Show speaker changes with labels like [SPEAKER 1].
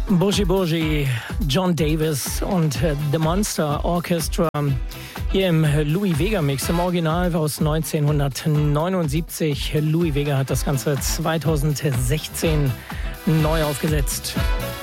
[SPEAKER 1] Boogie Boogie, John Davis und The Monster Orchestra hier im Louie Vega Mix, im Original aus 1979. Louie Vega hat das Ganze 2016 neu aufgesetzt.